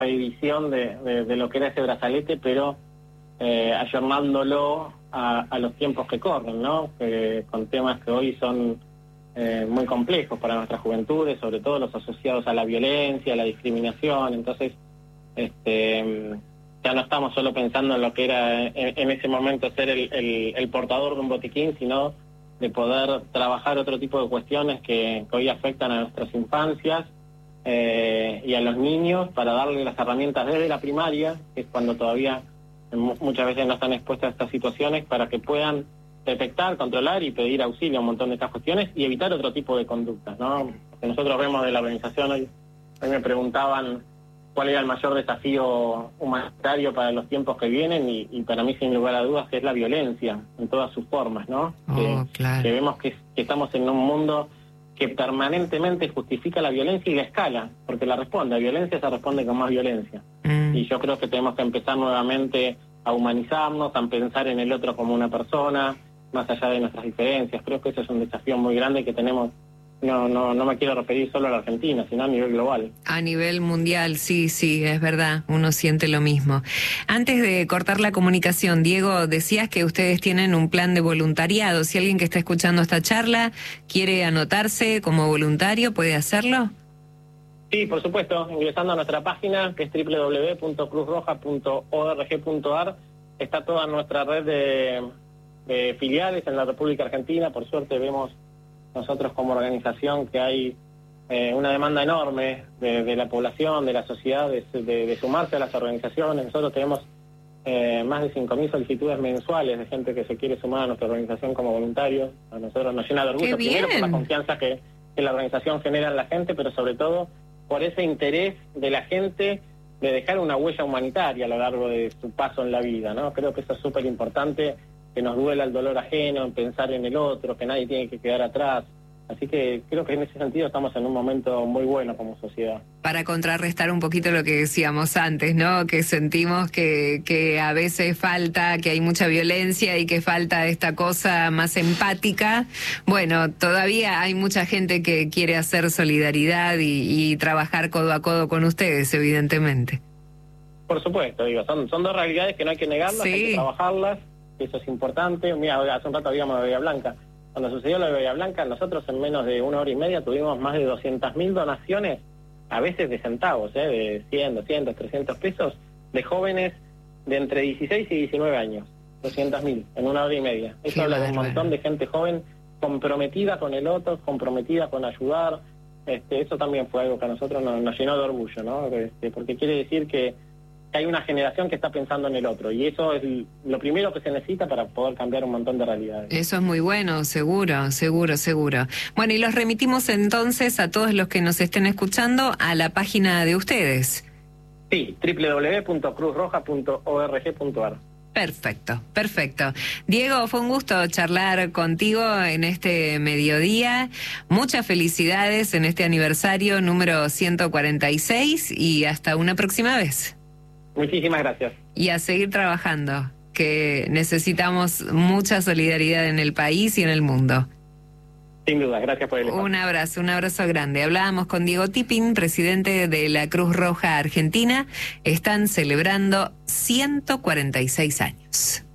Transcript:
reedición de lo que era ese brazalete, pero ayornándolo a los tiempos que corren, ¿no? Con temas que hoy son muy complejos para nuestras juventudes, sobre todo los asociados a la violencia, a la discriminación. Entonces, ya no estamos solo pensando en lo que era en ese momento ser el portador de un botiquín, sino de poder trabajar otro tipo de cuestiones que hoy afectan a nuestras infancias y a los niños, para darle las herramientas desde la primaria, que es cuando todavía muchas veces no están expuestas a estas situaciones, para que puedan detectar, controlar y pedir auxilio a un montón de estas cuestiones y evitar otro tipo de conductas, ¿no? Que nosotros vemos de la organización hoy me preguntaban cuál era el mayor desafío humanitario para los tiempos que vienen, y para mí, sin lugar a dudas, es la violencia en todas sus formas, ¿no? Claro. Que vemos que estamos en un mundo que permanentemente justifica la violencia y la escala, porque la responde a violencia, se responde con más violencia. Y yo creo que tenemos que empezar nuevamente a humanizarnos, a pensar en el otro como una persona, más allá de nuestras diferencias. Creo que ese es un desafío muy grande que tenemos. No me quiero referir solo a la Argentina, sino a nivel global. A nivel mundial, sí, es verdad, uno siente lo mismo. Antes de cortar la comunicación, Diego, decías que ustedes tienen un plan de voluntariado. Si alguien que está escuchando esta charla quiere anotarse como voluntario, ¿puede hacerlo? Sí, por supuesto, ingresando a nuestra página, que es www.cruzroja.org.ar, está toda nuestra red de filiales en la República Argentina. Por suerte vemos nosotros como organización que hay una demanda enorme de la población, de la sociedad, de sumarse a las organizaciones. Nosotros tenemos más de 5.000 solicitudes mensuales de gente que se quiere sumar a nuestra organización como voluntarios. A nosotros nos llena de orgullo, primero por la confianza que la organización genera en la gente, pero sobre todo por ese interés de la gente de dejar una huella humanitaria a lo largo de su paso en la vida, ¿no? Creo que eso es súper importante, que nos duela el dolor ajeno, en pensar en el otro, que nadie tiene que quedar atrás. Así que creo que en ese sentido estamos en un momento muy bueno como sociedad. Para contrarrestar un poquito lo que decíamos antes, ¿no? Que sentimos que a veces falta, que hay mucha violencia y que falta esta cosa más empática. Bueno, todavía hay mucha gente que quiere hacer solidaridad y trabajar codo a codo con ustedes, evidentemente. Por supuesto, digo, son dos realidades que no hay que negarlas, hay que trabajarlas, eso es importante. Mira, hace un rato habíamos de Bahía Blanca. Cuando sucedió lo de Bahía Blanca, nosotros en menos de 1 hora y media tuvimos más de 200.000 donaciones, a veces de centavos, de 100, 200, 300 pesos, de jóvenes de entre 16 y 19 años. 200.000 en 1 hora y media. Eso habla de un montón de gente joven comprometida con el otro, comprometida con ayudar. Eso también fue algo que a nosotros nos llenó de orgullo, ¿no? Porque quiere decir que hay una generación que está pensando en el otro, y eso es lo primero que se necesita para poder cambiar un montón de realidades. Eso es muy bueno, seguro. Bueno, y los remitimos entonces a todos los que nos estén escuchando a la página de ustedes. Sí, www.cruzroja.org.ar. Perfecto. Diego, fue un gusto charlar contigo en este mediodía. Muchas felicidades en este aniversario número 146 y hasta una próxima vez. Muchísimas gracias. Y a seguir trabajando, que necesitamos mucha solidaridad en el país y en el mundo. Sin duda, gracias por el espacio. Un abrazo grande. Hablábamos con Diego Tipping, presidente de la Cruz Roja Argentina. Están celebrando 146 años.